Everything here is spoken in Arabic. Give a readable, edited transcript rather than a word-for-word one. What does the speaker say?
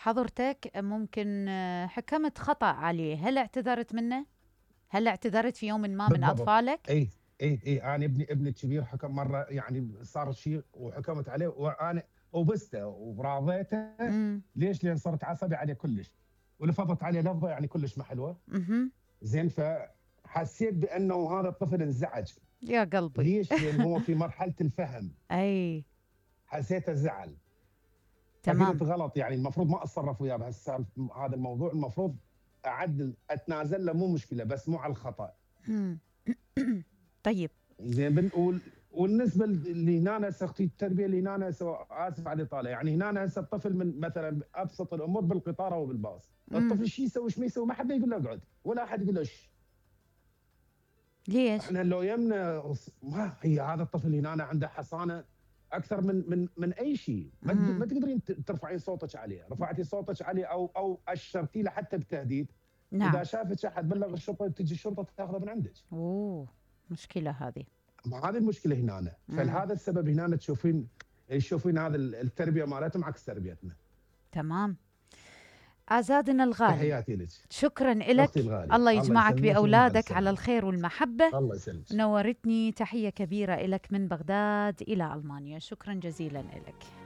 حضرتك ممكن حكمت خطأ عليه، هل اعتذرت منه؟ هل اعتذرت في يوم ما من بالضبط. أطفالك؟ اي انا ابني الكبير حكم مره، يعني صار شيء وحكمت عليه، وانا وبسته وراضيته. امم. ليش؟ لان صرت عصبي عليه كلش، ولفظت عليه لفظه يعني كلش ما حلوه. اها. زين، فحسيت بانه هذا الطفل انزعج. يا قلبي. ليش؟ لان هو في مرحله الفهم. أي. حسيته زعل، فقلت تمام. غلط، يعني المفروض ما اتصرف وياه هذا الموضوع. المفروض اعدل، اتنازل له، مو مشكله، بس مو على الخطا. مم. طيب. زين، بنقول. والنسبه اللي هنا هسه اختي، التربيه اللي هنا هسه، اسف على الاطاله، يعني هنا هسه الطفل من مثلا ابسط الامور بالقطار او بالباص، امم. الطفل شو يسوي، ما يسوي، ما حد يقول له اقعد، ولا احد يقول له ليش؟ احنا لو يمنا ما هي، هذا الطفل هنا عنده حصانه اكثر من اي شيء. ما امم. تقدرين ترفعين صوتك عليه. رفعتي صوتك عليه او اشرتي له حتى بتهديد، اذا نعم. شافت احد بلغ الشرطه، تجي الشرطه تاخذه من عندك. أوه، مشكلة هذه. ما هذه المشكله هنا، امم. فلهذا السبب هنا تشوفين هذا التربيه مالتهم عكس تربيتنا. تمام. أزادنا الغالي، تحياتي لك شكرا اختي لك. الغاليه، الله الله يجمعك يسلمك ومع الف بأولادك على سلامه. الخير والمحبة. الله يسلمك. نورتني، تحية كبيرة لك من بغداد إلى ألمانيا، شكرا جزيلا لك.